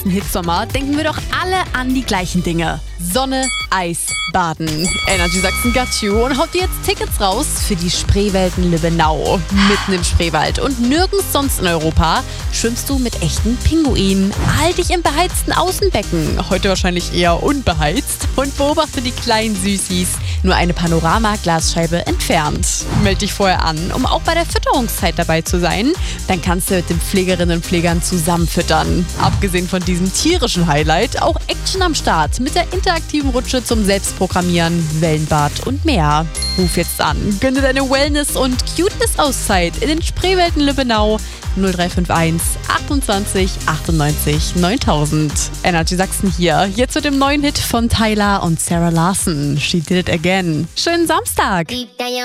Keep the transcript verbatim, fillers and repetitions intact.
Im Hitsommer denken wir doch alle an die gleichen Dinge. Sonne, Eis, Baden. Energy Sachsen got you und haut dir jetzt Tickets raus für die Spreewelten Lübbenau. Mitten im Spreewald und nirgends sonst in Europa schwimmst du mit echten Pinguinen. Halt dich im beheizten Außenbecken, heute wahrscheinlich eher unbeheizt, und beobachte die kleinen Süßis, nur eine Panorama-Glasscheibe entfernt. Meld dich vorher an, um auch bei der Fütterungszeit dabei zu sein. Dann kannst du mit den Pflegerinnen und Pflegern zusammen füttern. Abgesehen von diesem tierischen Highlight, auch Action am Start mit der interaktiven Rutsche zum Selbstprogrammieren, Wellenbad und mehr. Ruf jetzt an, gönne deine Wellness- und Cuteness-Auszeit in den Spreewelten Lübbenau null drei fünf eins achtundzwanzig achtundneunzig neuntausend. Energy Sachsen hier, jetzt mit dem neuen Hit von Tyler und Sarah Larson, She Did It Again. Schönen Samstag!